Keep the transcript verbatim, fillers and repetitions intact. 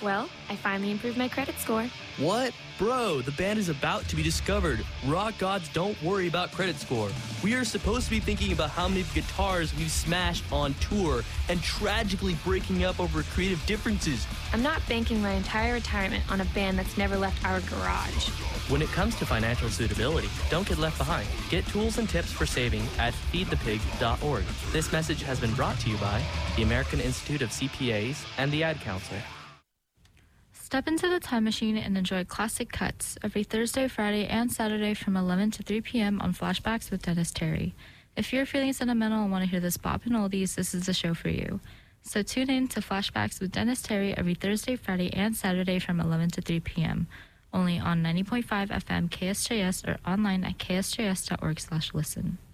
Well, I finally improved my credit score. What? Bro, the band is about to be discovered. Rock gods don't worry about credit score. We are supposed to be thinking about how many guitars we've smashed on tour and tragically breaking up over creative differences. I'm not banking my entire retirement on a band that's never left our garage. When it comes to financial suitability, don't get left behind. Get tools and tips for saving at feed the pig dot org. This message has been brought to you by the American Institute of C P As and the Ad Council. Step into the time machine and enjoy Classic Cuts every Thursday, Friday, and Saturday from eleven to three p.m. on Flashbacks with Dennis Terry. If you're feeling sentimental and want to hear this bop and oldies, this is the show for you. So tune in to Flashbacks with Dennis Terry every Thursday, Friday, and Saturday from eleven to three p.m. only on ninety point five F M K S J S or online at k s j s dot org slash listen.